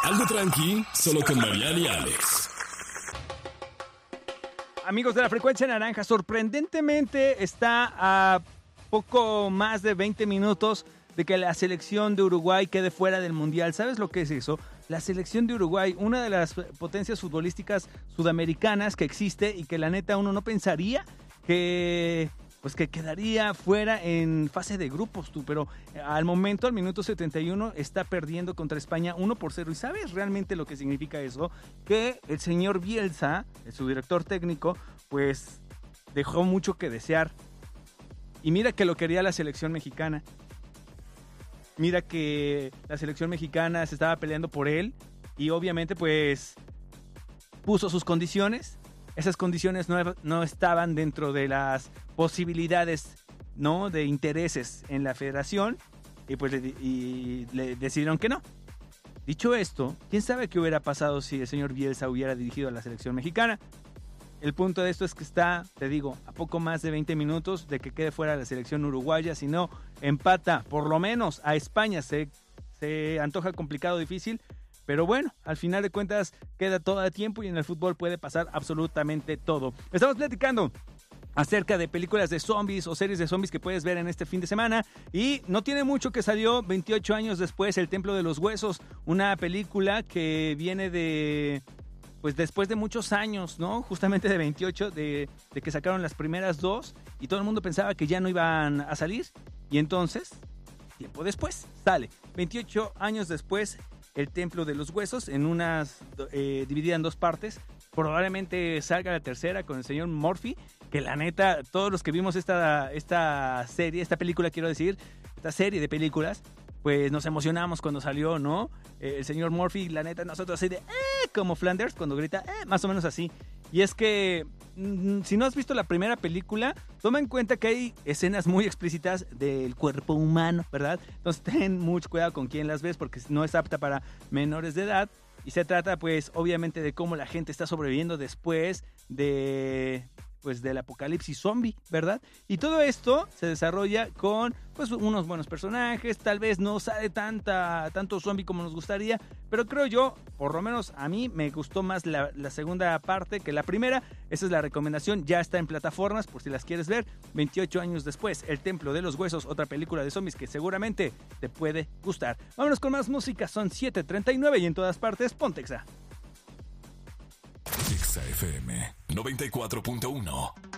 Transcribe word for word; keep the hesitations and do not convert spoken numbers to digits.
Algo tranqui, solo con Mariana y Alex. Amigos de la Frecuencia Naranja, sorprendentemente está a poco más de veinte minutos de que la selección de Uruguay quede fuera del Mundial. ¿Sabes lo que es eso? La selección de Uruguay, una de las potencias futbolísticas sudamericanas que existe y que la neta uno no pensaría que... pues que quedaría fuera en fase de grupos, tú, pero al momento, al minuto setenta y uno, está perdiendo contra España uno por cero. ¿Y sabes realmente lo que significa eso? Que el señor Bielsa, su director técnico, pues dejó mucho que desear. Y mira que lo quería la selección mexicana. Mira que la selección mexicana se estaba peleando por él y obviamente pues puso sus condiciones. Esas condiciones no, no estaban dentro de las posibilidades, ¿no?, de intereses en la federación y pues le, y le decidieron que no. Dicho esto, ¿quién sabe qué hubiera pasado si el señor Bielsa hubiera dirigido a la selección mexicana? El punto de esto es que está, te digo, a poco más de veinte minutos de que quede fuera la selección uruguaya. Si no empata por lo menos a España, se, se antoja complicado, difícil. Pero bueno, al final de cuentas queda todo a tiempo y en el fútbol puede pasar absolutamente todo. Estamos platicando acerca de películas de zombies o series de zombies que puedes ver en este fin de semana. Y no tiene mucho que salió veintiocho años después El Templo de los Huesos, una película que viene de... pues después de muchos años, ¿no? Justamente de veintiocho, de, de que sacaron las primeras dos y todo el mundo pensaba que ya no iban a salir. Y entonces, tiempo después, sale. veintiocho años después, El Templo de los Huesos, en unas, eh, dividida en dos partes. Probablemente salga la tercera con el señor Murphy, que la neta, todos los que vimos esta, esta serie, esta película quiero decir, esta serie de películas, pues nos emocionamos cuando salió, ¿no? Eh, el señor Murphy, la neta, nosotros así de, eh, como Flanders cuando grita, eh, más o menos así. Y es que, mmm, si no has visto la primera película, toma en cuenta que hay escenas muy explícitas del cuerpo humano, ¿verdad? Entonces ten mucho cuidado con quién las ves porque no es apta para menores de edad. Y se trata, pues, obviamente de cómo la gente está sobreviviendo después de... pues del apocalipsis zombie, ¿verdad? Y todo esto se desarrolla con pues unos buenos personajes, tal vez no sale tanta, tanto zombie como nos gustaría, pero creo yo, por lo menos a mí me gustó más la, la segunda parte que la primera. Esa es la recomendación, ya está en plataformas por si las quieres ver. veintiocho años después, El Templo de los Huesos, otra película de zombies que seguramente te puede gustar. Vámonos con más música, son siete treinta y nueve y en todas partes, ponte Exa. Exa F M noventa y cuatro punto uno.